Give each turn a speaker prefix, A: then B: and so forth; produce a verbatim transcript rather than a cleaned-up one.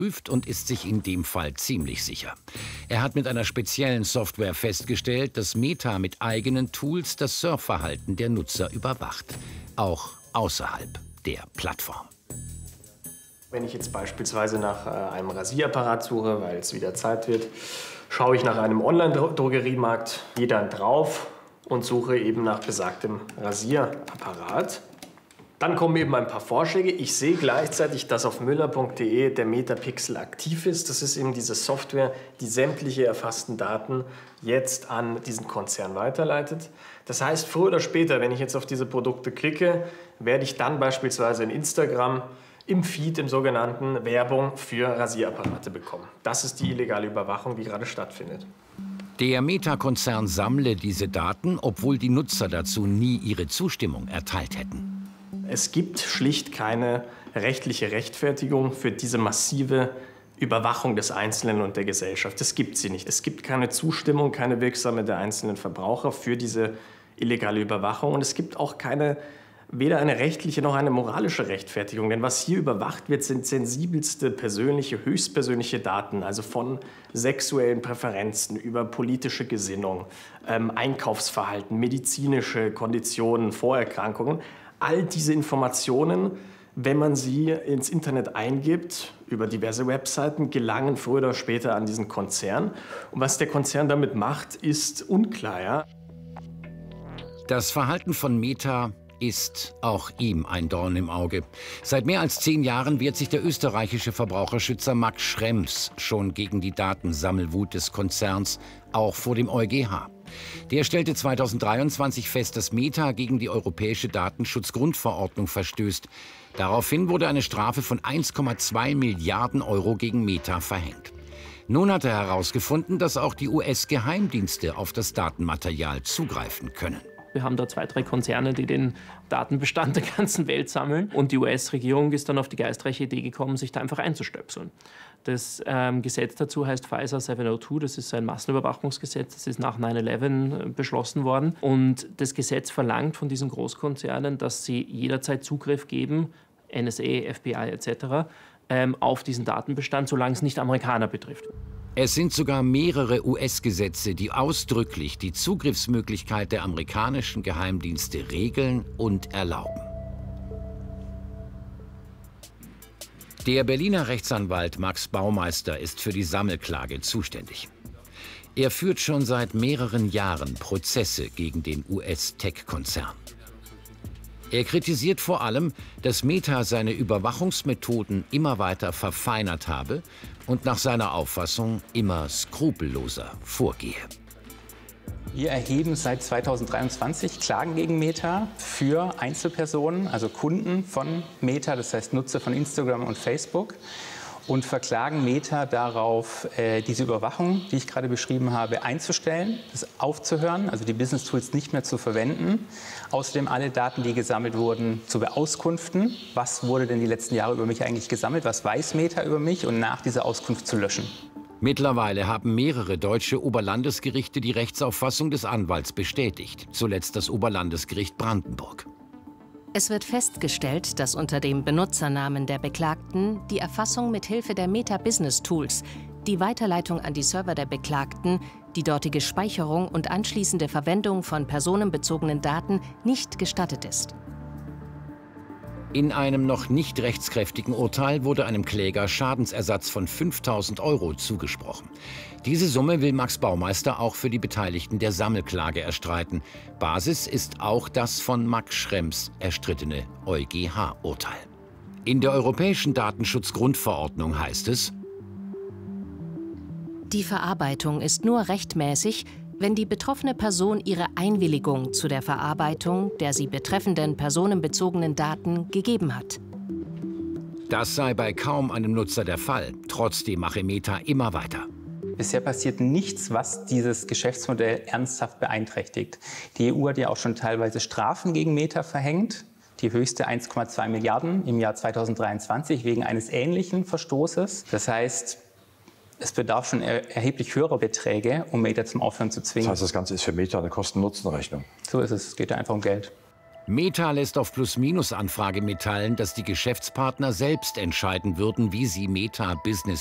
A: Prüft und ist sich in dem Fall ziemlich sicher. Er hat mit einer speziellen Software festgestellt, dass Meta mit eigenen Tools das Surfverhalten der Nutzer überwacht. Auch außerhalb der Plattform.
B: Wenn ich jetzt beispielsweise nach einem Rasierapparat suche, weil es wieder Zeit wird, schaue ich nach einem Online-Drogeriemarkt, gehe dann drauf und suche eben nach besagtem Rasierapparat. Dann kommen eben ein paar Vorschläge. Ich sehe gleichzeitig, dass auf müller punkt de der Metapixel aktiv ist. Das ist eben diese Software, die sämtliche erfassten Daten jetzt an diesen Konzern weiterleitet. Das heißt, früher oder später, wenn ich jetzt auf diese Produkte klicke, werde ich dann beispielsweise in Instagram im Feed, im sogenannten, Werbung für Rasierapparate bekommen. Das ist die illegale Überwachung, die gerade stattfindet.
A: Der Meta-Konzern sammle diese Daten, obwohl die Nutzer dazu nie ihre Zustimmung erteilt hätten.
B: Es gibt schlicht keine rechtliche Rechtfertigung für diese massive Überwachung des Einzelnen und der Gesellschaft. Das gibt sie nicht. Es gibt keine Zustimmung, keine wirksame der einzelnen Verbraucher für diese illegale Überwachung. Und es gibt auch keine, weder eine rechtliche noch eine moralische Rechtfertigung. Denn was hier überwacht wird, sind sensibelste persönliche, höchstpersönliche Daten. Also von sexuellen Präferenzen über politische Gesinnung, ähm, Einkaufsverhalten, medizinische Konditionen, Vorerkrankungen. All diese Informationen, wenn man sie ins Internet eingibt, über diverse Webseiten, gelangen früher oder später an diesen Konzern. Und was der Konzern damit macht, ist unklar. Ja?
A: Das Verhalten von Meta ist auch ihm ein Dorn im Auge. Seit mehr als zehn Jahren wehrt sich der österreichische Verbraucherschützer Max Schrems schon gegen die Datensammelwut des Konzerns, auch vor dem EuGH. Der stellte zweitausenddreiundzwanzig fest, dass Meta gegen die Europäische Datenschutzgrundverordnung verstößt. Daraufhin wurde eine Strafe von eins Komma zwei Milliarden Euro gegen Meta verhängt. Nun hat er herausgefunden, dass auch die U S-Geheimdienste auf das Datenmaterial zugreifen können.
C: Wir haben da zwei, drei Konzerne, die den Datenbestand der ganzen Welt sammeln. Und die U S-Regierung ist dann auf die geistreiche Idee gekommen, sich da einfach einzustöpseln. Das ähm, Gesetz dazu heißt FISA siebenhundertzwei. Das ist ein Massenüberwachungsgesetz. Das ist nach neun elf beschlossen worden. Und das Gesetz verlangt von diesen Großkonzernen, dass sie jederzeit Zugriff geben, N S A, F B I et cetera, ähm, auf diesen Datenbestand, solange es nicht Amerikaner betrifft.
A: Es sind sogar mehrere U S-Gesetze, die ausdrücklich die Zugriffsmöglichkeit der amerikanischen Geheimdienste regeln und erlauben. Der Berliner Rechtsanwalt Max Baumeister ist für die Sammelklage zuständig. Er führt schon seit mehreren Jahren Prozesse gegen den U S-Tech-Konzern. Er kritisiert vor allem, dass Meta seine Überwachungsmethoden immer weiter verfeinert habe und nach seiner Auffassung immer skrupelloser vorgehe.
D: Wir erheben seit zweitausenddreiundzwanzig Klagen gegen Meta für Einzelpersonen, also Kunden von Meta, das heißt Nutzer von Instagram und Facebook, und verklagen Meta darauf, äh, diese Überwachung, die ich gerade beschrieben habe, einzustellen, das aufzuhören, also die Business Tools nicht mehr zu verwenden. Außerdem alle Daten, die gesammelt wurden, zu beauskunften. Was wurde denn die letzten Jahre über mich eigentlich gesammelt? Was weiß Meta über mich? Und nach dieser Auskunft zu löschen.
A: Mittlerweile haben mehrere deutsche Oberlandesgerichte die Rechtsauffassung des Anwalts bestätigt, zuletzt das Oberlandesgericht Brandenburg.
E: Es wird festgestellt, dass unter dem Benutzernamen der Beklagten die Erfassung mit Hilfe der Meta Business Tools, die Weiterleitung an die Server der Beklagten, die dortige Speicherung und anschließende Verwendung von personenbezogenen Daten nicht gestattet ist.
A: In einem noch nicht rechtskräftigen Urteil wurde einem Kläger Schadensersatz von fünftausend Euro zugesprochen. Diese Summe will Max Baumeister auch für die Beteiligten der Sammelklage erstreiten. Basis ist auch das von Max Schrems erstrittene EuGH-Urteil. In der Europäischen Datenschutzgrundverordnung heißt es:
E: Die Verarbeitung ist nur rechtmäßig, wenn die betroffene Person ihre Einwilligung zu der Verarbeitung der sie betreffenden personenbezogenen Daten gegeben hat.
A: Das sei bei kaum einem Nutzer der Fall. Trotzdem mache Meta immer weiter.
D: Bisher passiert nichts, was dieses Geschäftsmodell ernsthaft beeinträchtigt. Die E U hat ja auch schon teilweise Strafen gegen Meta verhängt. Die höchste eins Komma zwei Milliarden im Jahr zweitausenddreiundzwanzig wegen eines ähnlichen Verstoßes. Das heißt, es bedarf schon er erheblich höherer Beträge, um Meta zum Aufhören zu zwingen.
F: Das heißt, das Ganze ist für Meta eine Kosten-Nutzen-Rechnung.
D: So ist es. Es geht ja einfach um Geld.
A: Meta lässt auf Plus-Minus-Anfrage mitteilen, dass die Geschäftspartner selbst entscheiden würden, wie sie Meta Business